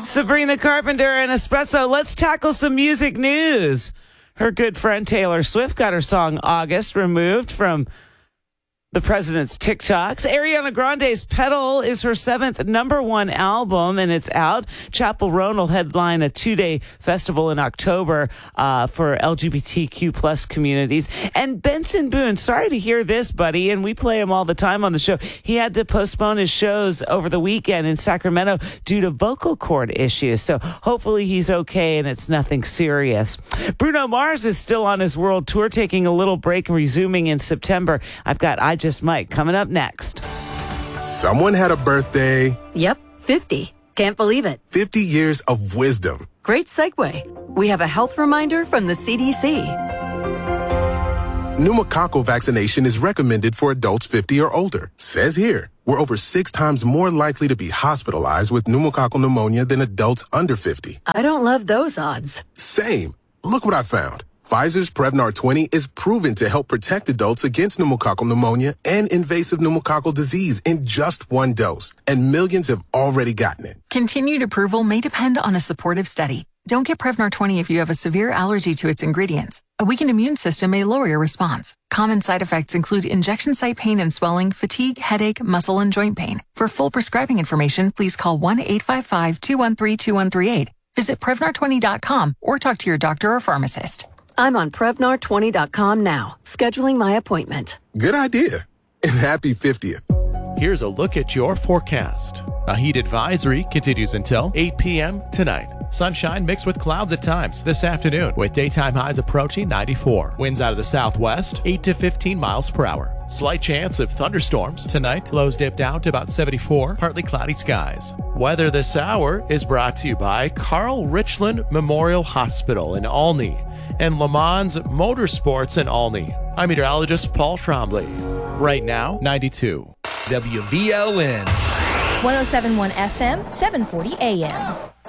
Sabrina Carpenter and Espresso. Let's tackle some music news. Her good friend Taylor Swift got her song August removed from the president's TikToks. Ariana Grande's Pedal is her 7th #1 album, and it's out. Chapel Roan will headline a 2-day festival in October for LGBTQ plus communities. And Benson Boone, sorry to hear this, buddy, and we play him all the time on the show. He had to postpone his shows over the weekend in Sacramento due to vocal cord issues. So hopefully he's okay and it's nothing serious. Bruno Mars is still on his world tour, taking a little break, resuming in September. I've got I Just Might coming up next. Someone had a birthday. Yep, 50. Can't believe it. 50 years of wisdom. Great segue. We have a health reminder from the CDC. Pneumococcal vaccination is recommended for adults 50 or older. Says here, we're over 6 times more likely to be hospitalized with pneumococcal pneumonia than adults under 50. I don't love those odds. Same. Look what I found. Pfizer's Prevnar 20 is proven to help protect adults against pneumococcal pneumonia and invasive pneumococcal disease in just 1 dose. And millions have already gotten it. Continued approval may depend on a supportive study. Don't get Prevnar 20 if you have a severe allergy to its ingredients. A weakened immune system may lower your response. Common side effects include injection site pain and swelling, fatigue, headache, muscle, and joint pain. For full prescribing information, please call 1-855-213-2138. Visit Prevnar20.com or talk to your doctor or pharmacist. I'm on Prevnar20.com now, scheduling my appointment. Good idea. And happy 50th. Here's a look at your forecast. A heat advisory continues until 8 p.m. tonight. Sunshine mixed with clouds at times this afternoon, with daytime highs approaching 94. Winds out of the southwest, 8 to 15 miles per hour. Slight chance of thunderstorms tonight. Lows dip down to about 74. Partly cloudy skies. Weather this hour is brought to you by Carl Richland Memorial Hospital in Olney and Le Mans Motorsports in Olney. I'm meteorologist Paul Trombley. Right now, 92. WVLN 107.1 FM, 740 AM.